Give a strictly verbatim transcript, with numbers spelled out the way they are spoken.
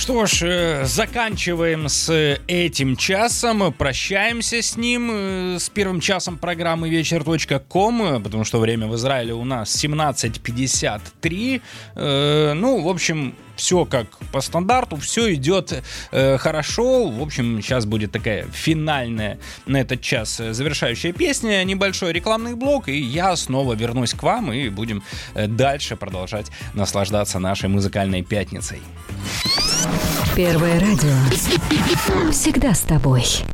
Что ж, заканчиваем с этим часом, прощаемся с ним, с первым часом программы вечер точка ком, потому что время в Израиле у нас семнадцать пятьдесят три. Ну, в общем, все как по стандарту, все идет э, хорошо. В общем, сейчас будет такая финальная на этот час завершающая песня, небольшой рекламный блок, и я снова вернусь к вам, и будем дальше продолжать наслаждаться нашей музыкальной пятницей. Первое радио. Всегда с тобой.